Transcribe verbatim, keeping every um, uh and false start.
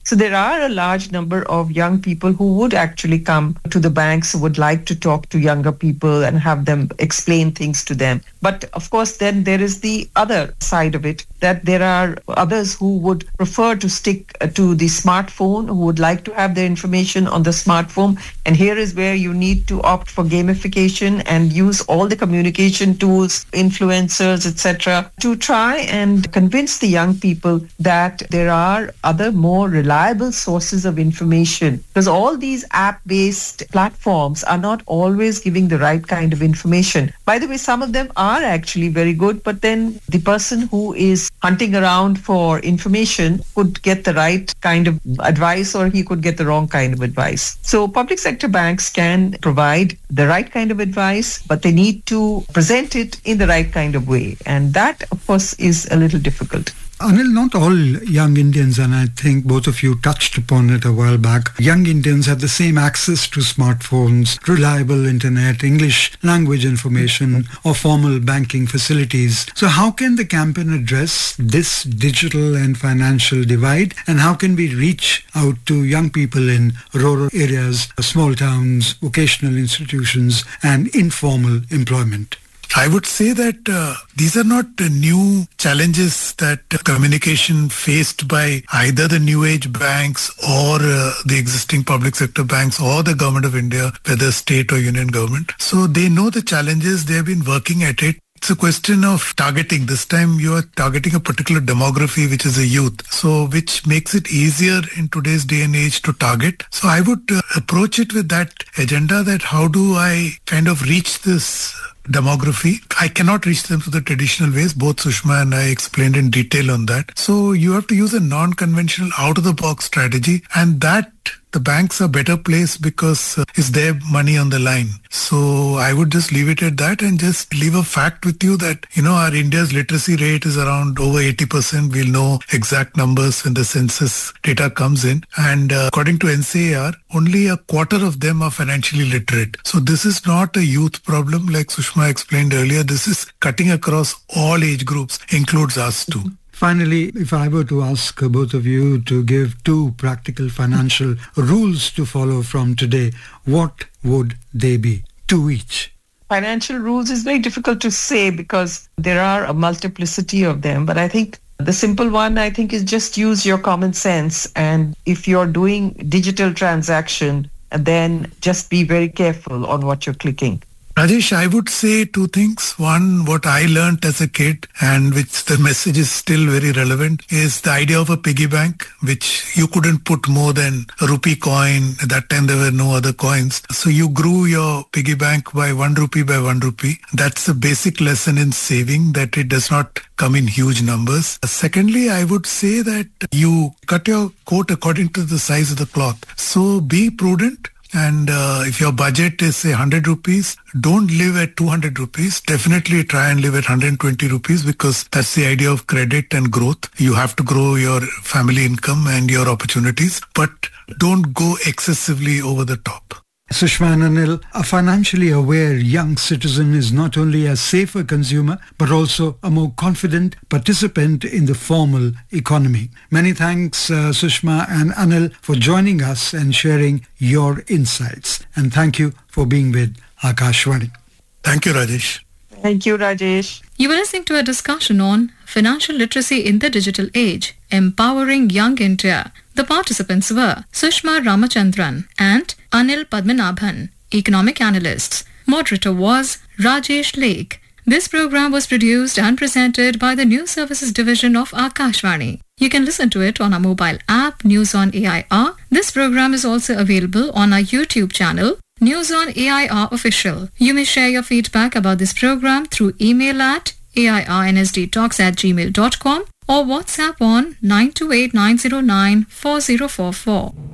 So there are a large number of young people who would actually come to the banks, who would like to talk to younger people and have them explain things to them. But of course, then there is the other side of it, that there are others who would prefer to stick to the smartphone, who would like to have their information on the smartphone. And here is where you need to opt for gamification and use all the communication tools, influencers, et cetera, to try and convince the young people that there are other more reliable sources of information. Because all these app-based platforms are not always giving the right kind of information. By the way, some of them are actually very good, but then the person who is hunting around for information could get the right kind of advice, or he could get the wrong kind of advice. So public sector banks can provide the right kind of advice, but they need to present it in the right kind of way. And that, of course, is a little difficult. Anil, not all young Indians, and I think both of you touched upon it a while back, young Indians have the same access to smartphones, reliable internet, English language information, or formal banking facilities. So how can the campaign address this digital and financial divide? And how can we reach out to young people in rural areas, small towns, vocational institutions, and informal employment? I would say that uh, these are not uh, new challenges that uh, communication faced by either the new age banks or uh, the existing public sector banks or the government of India, whether state or union government. So they know the challenges, they have been working at it. It's a question of targeting. This time you are targeting a particular demography, which is a youth. So which makes it easier in today's day and age to target. So I would uh, approach it with that agenda, that how do I kind of reach this demography. I cannot reach them through the traditional ways. Both Sushma and I explained in detail on that. So you have to use a non-conventional out-of-the-box strategy, and that the banks are better placed because uh, it's their money on the line. So I would just leave it at that and just leave a fact with you that, you know, our India's literacy rate is around over eighty percent. We'll know exact numbers when the census data comes in. And uh, according to N C A R, only a quarter of them are financially literate. So this is not a youth problem like Sushma explained earlier. This is cutting across all age groups, includes us too. Finally, if I were to ask both of you to give two practical financial rules to follow from today, what would they be? Two each. Financial rules is very difficult to say because there are a multiplicity of them. But I think the simple one, I think, is just use your common sense. And if you're doing digital transaction, then just be very careful on what you're clicking. Rajesh, I would say two things. One, what I learned as a kid, and which the message is still very relevant, is the idea of a piggy bank, which you couldn't put more than a rupee coin. At that time, there were no other coins. So you grew your piggy bank by one rupee by one rupee. That's the basic lesson in saving, that it does not come in huge numbers. Secondly, I would say that you cut your coat according to the size of the cloth. So be prudent. And uh, if your budget is, say, one hundred rupees, don't live at two hundred rupees. Definitely try and live at one hundred twenty rupees, because that's the idea of credit and growth. You have to grow your family income and your opportunities, but don't go excessively over the top. Sushma and Anil, a financially aware young citizen is not only a safer consumer, but also a more confident participant in the formal economy. Many thanks, uh, Sushma and Anil, for joining us and sharing your insights. And thank you for being with Akashvani. Thank you, Rajesh. Thank you, Rajesh. You were listening to a discussion on financial literacy in the digital age, empowering young India. The participants were Sushma Ramachandran and Anil Padmanabhan, economic analysts. Moderator was Rajesh Lake. This program was produced and presented by the News Services Division of Akashvani. You can listen to it on our mobile app, News on A I R. This program is also available on our YouTube channel, News on A I R Official. You may share your feedback about this program through email at A I R N S D talks at gmail dot com or WhatsApp on nine two eight nine zero nine four zero four four.